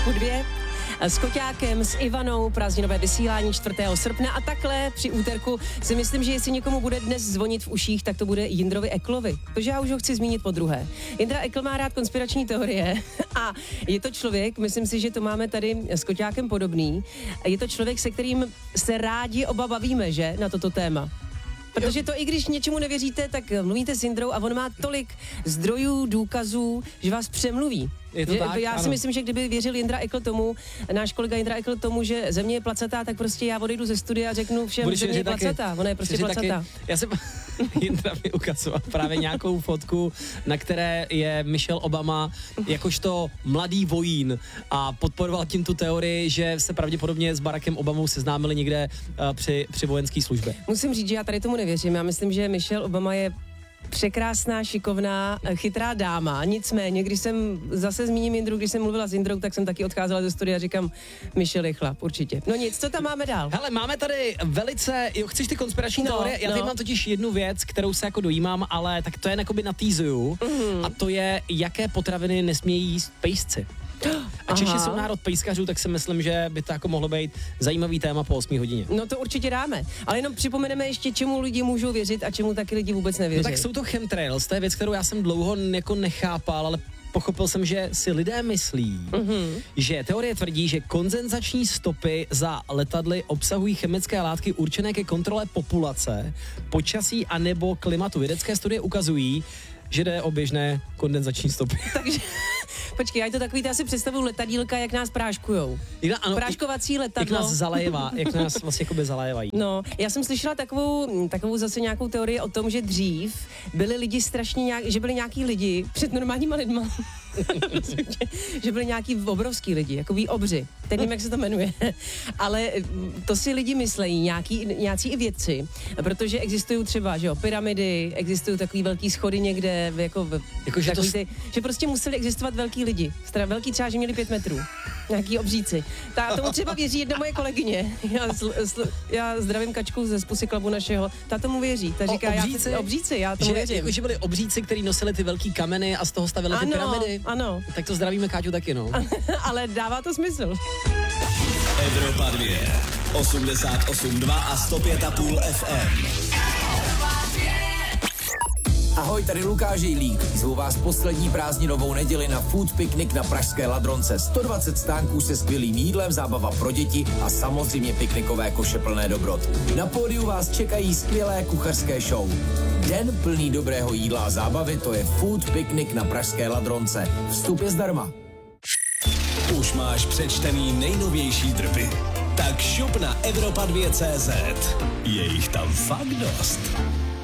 2 s Koťákem, s Ivanou, prázdninové vysílání 4. srpna a takhle při úterku si myslím, že jestli někomu bude dnes zvonit v uších, tak to bude Jindrovi Eklovi, protože já už ho chci zmínit podruhé. Jindra Ekl má rád konspirační teorie a je to člověk, myslím si, že to máme tady s Koťákem podobný, je to člověk, se kterým se rádi oba bavíme, že, na toto téma. Protože to, i když něčemu nevěříte, tak mluvíte s Jindrou a on má tolik zdrojů, důkazů, že vás přemluví. Je to tak, já si myslím, že kdyby věřil Jindra Ekl tomu, náš kolega Jindra Ekl tomu, že Země je placatá, tak prostě já odejdu ze studia a řeknu všem, Země je placatá. Ona je prostě placatá. Já jsem Jindra mi ukazoval právě nějakou fotku, na které je Michelle Obama jakožto mladý vojín a podporoval tím tu teorii, že se pravděpodobně s Barackem Obamou seznámili někde při vojenské službě. Musím říct, že já tady tomu nevěřím. Já myslím, že Michelle Obama je překrásná, šikovná, chytrá dáma. Nicméně, když jsem zase zmíním Jindru, když jsem mluvila s Jindrou, tak jsem taky odcházela ze studia a říkám, Michelle je chlap, určitě. No nic, co tam máme dál? Hele, máme tady chceš ty konspirační teorie? Já tady mám totiž jednu věc, kterou se jako dojímám, ale tak to je jakoby natýzuju. A to je, jaké potraviny nesmějí jíst pejsci. A Češi jsou národ pejskařů, tak si myslím, že by to jako mohlo být zajímavý téma po 8 hodině. No to určitě dáme, ale jenom připomeneme ještě, čemu lidi můžou věřit a čemu taky lidi vůbec nevěří. No tak jsou to chemtrails, to je věc, kterou já jsem dlouho jako nechápal, ale pochopil jsem, že si lidé myslí, že teorie tvrdí, že kondenzační stopy za letadly obsahují chemické látky určené ke kontrole populace, počasí a nebo klimatu. Vědecké studie ukazují, že jde o běžné kondenzační stopy. Takže, počkej, já to takový, já si představuju letadílka, jak nás práškujou. Ano, práškovací letadlo. Jak nás vlastně jakoby zalévají. No, já jsem slyšela takovou zase nějakou teorii o tom, že dřív byli lidi že byli nějaký lidi před normálníma lidma. Že byli nějaký obrovský lidi, jakoví obři. Teď nevím, jak se to jmenuje. Ale to si lidi myslejí, nějací i vědci, protože existují třeba, že jo, pyramidy, existují takový velký schody někde, že prostě museli existovat velký lidi. Velký třeba, že měli 5 metrů. Nějaký obříci. Tomu třeba věří jedna moje kolegyně. Já zdravím Kačku ze Pusy Klubu našeho. Ta tomu věří. Ta říká, obříci, já tomu věřím. Jakože byli obříci, kteří nosili ty velký kameny a z toho stavili ty pyramidy. Ano. Tak to zdravíme Káťu taky, no. Ale dává to smysl. Evropa 2, 88,2 a 105,5 FM. Ahoj, tady Lukáš Žejlík. Zvu vás poslední prázdninovou neděli na food piknik na pražské Ladronce. 120 stánků se skvělým jídlem, zábava pro děti a samozřejmě piknikové koše plné dobrot. Na pódiu vás čekají skvělé kuchařské show. Den plný dobrého jídla a zábavy, to je food piknik na pražské Ladronce. Vstup je zdarma. Už máš přečtený nejnovější drby? Tak šup na Evropa2.cz. Je jich tam fakt dost.